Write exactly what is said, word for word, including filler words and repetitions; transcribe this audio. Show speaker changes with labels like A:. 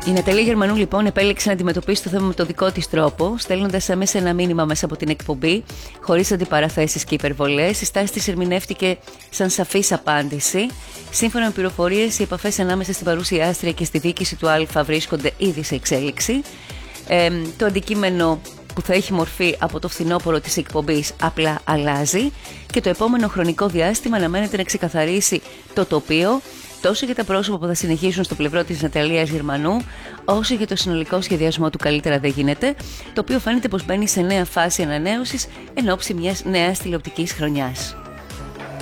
A: Η Ναταλία Γερμανού λοιπόν επέλεξε να αντιμετωπίσει το θέμα με το δικό της τρόπο, στέλνοντας άμεσα ένα μήνυμα μέσα από την εκπομπή, χωρίς αντιπαραθέσεις και υπερβολές. Η στάση της ερμηνεύτηκε σαν σαφής απάντηση. Σύμφωνα με πληροφορίες, οι επαφές ανάμεσα στην παρουσιάστρια και στη διοίκηση του Α βρίσκονται ήδη σε εξέλιξη. Ε, το αντικείμενο που θα έχει μορφή από το φθινόπωρο της εκπομπής απλά αλλάζει και το επόμενο χρονικό διάστημα αναμένεται να ξεκαθαρίσει το τοπίο τόσο για τα πρόσωπα που θα συνεχίσουν στο πλευρό της Ναταλίας Γερμανού, όσο για το συνολικό σχεδιασμό του «Καλύτερα δεν γίνεται», το οποίο φαίνεται πως μπαίνει σε νέα φάση ανανέωσης εν ώψη μιας νέας τηλεοπτικής χρονιάς.